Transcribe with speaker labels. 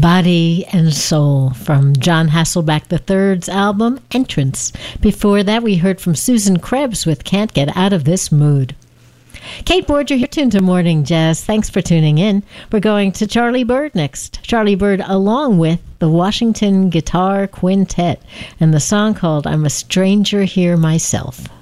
Speaker 1: Body and Soul from John Hasselbeck III's album, Entrance. Before that, we heard from Susan Krebs with Can't Get Out of This Mood. Kate Borger here, tuned to Morning Jazz. Thanks for tuning in. We're going to Charlie Byrd next. Charlie Byrd along with the Washington Guitar Quintet and the song called I'm a Stranger Here Myself.